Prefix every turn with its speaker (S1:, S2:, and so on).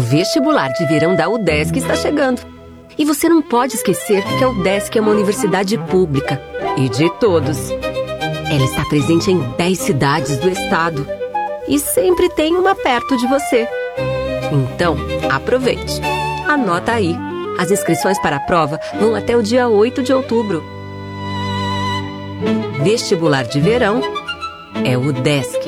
S1: vestibular de verão da UDESC está chegando. E você não pode esquecer que a UDESC é uma universidade pública e de todos. Ela está presente em 10 cidades do estado e sempre tem uma perto de você. Então, aproveite. Anota aí. As inscrições para a prova vão até o dia 8 de outubro. Vestibular de verão é UDESC.